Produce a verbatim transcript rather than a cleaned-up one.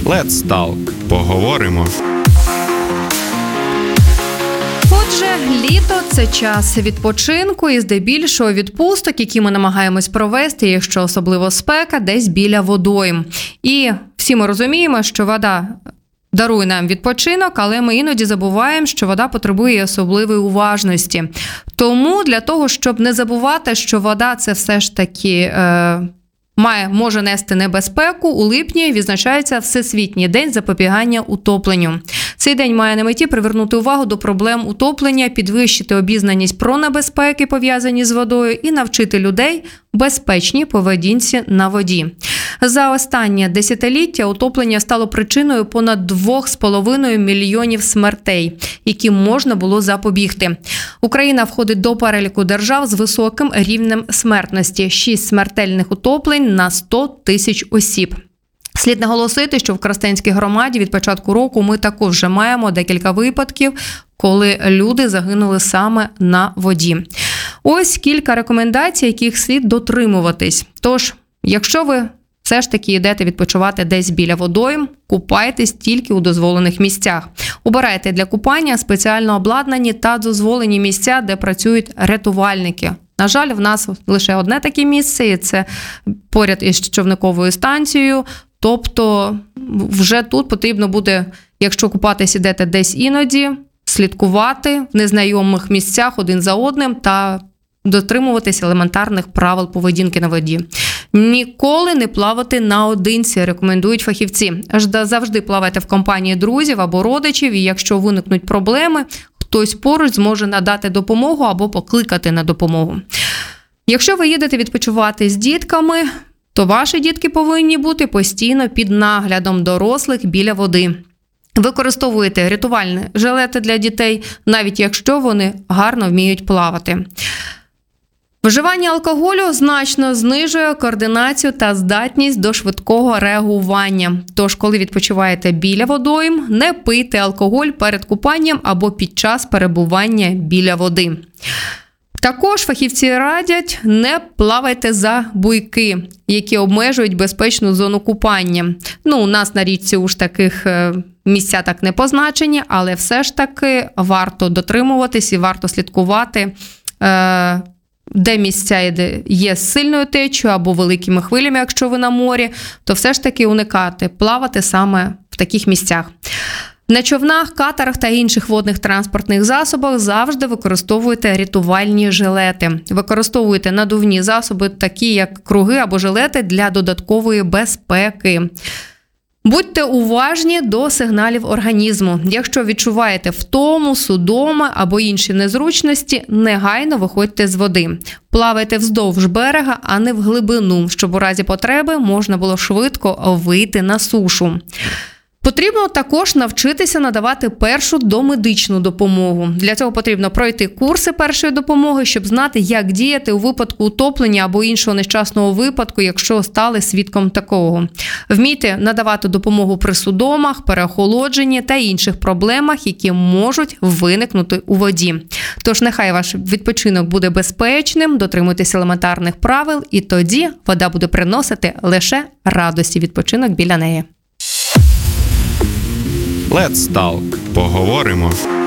Let's Talk. Поговоримо. Отже, літо – це час відпочинку і здебільшого відпусток, які ми намагаємось провести, якщо особливо спека, десь біля водойм. І всі ми розуміємо, що вода дарує нам відпочинок, але ми іноді забуваємо, що вода потребує особливої уважності. Тому для того, щоб не забувати, що вода – це все ж таки е, має, може нести небезпеку, у липні відзначається Всесвітній день запобігання утопленню. Цей день має на меті привернути увагу до проблем утоплення, підвищити обізнаність про небезпеки, пов'язані з водою, і навчити людей безпечній поведінці на воді. За останнє десятиліття утоплення стало причиною понад двох з половиною мільйонів смертей, які можна було запобігти. Україна входить до переліку держав з високим рівнем смертності – шість смертельних утоплень на сто тисяч осіб. Слід наголосити, що в Коростенській громаді від початку року ми також вже маємо декілька випадків, коли люди загинули саме на воді. Ось кілька рекомендацій, яких слід дотримуватись. Тож, якщо ви все ж таки йдете відпочивати десь біля водойм, купайтесь тільки у дозволених місцях. Обирайте для купання спеціально обладнані та дозволені місця, де працюють рятувальники. На жаль, в нас лише одне таке місце, і це поряд із човниковою станцією. Тобто вже тут потрібно буде, якщо купатись ідете десь іноді, слідкувати в незнайомих місцях один за одним та дотримуватись елементарних правил поведінки на воді. Ніколи не плавати наодинці, рекомендують фахівці. Завжди плавайте в компанії друзів або родичів, і якщо виникнуть проблеми, хтось поруч зможе надати допомогу або покликати на допомогу. Якщо ви їдете відпочивати з дітками, то ваші дітки повинні бути постійно під наглядом дорослих біля води. Використовуйте рятувальні жилети для дітей, навіть якщо вони гарно вміють плавати. Вживання алкоголю значно знижує координацію та здатність до швидкого реагування. Тож, коли відпочиваєте біля водойм, не пийте алкоголь перед купанням або під час перебування біля води. Також фахівці радять, не плавайте за буйки, які обмежують безпечну зону купання. Ну, у нас на річці уж таких місця так не позначені, але все ж таки варто дотримуватись і варто слідкувати, де місця є з сильною течією або великими хвилями, якщо ви на морі, то все ж таки уникати плавати саме в таких місцях. На човнах, катерах та інших водних транспортних засобах завжди використовуйте рятувальні жилети. Використовуйте надувні засоби, такі як круги або жилети, для додаткової безпеки. Будьте уважні до сигналів організму. Якщо відчуваєте втому, судоми або інші незручності, негайно виходьте з води. Плавайте вздовж берега, а не в глибину, щоб у разі потреби можна було швидко вийти на сушу. Потрібно також навчитися надавати першу домедичну допомогу. Для цього потрібно пройти курси першої допомоги, щоб знати, як діяти у випадку утоплення або іншого нещасного випадку, якщо стали свідком такого. Вмійте надавати допомогу при судомах, переохолодженні та інших проблемах, які можуть виникнути у воді. Тож нехай ваш відпочинок буде безпечним, дотримуйтесь елементарних правил, і тоді вода буде приносити лише радості відпочинок біля неї. Let's Talk. Поговоримо.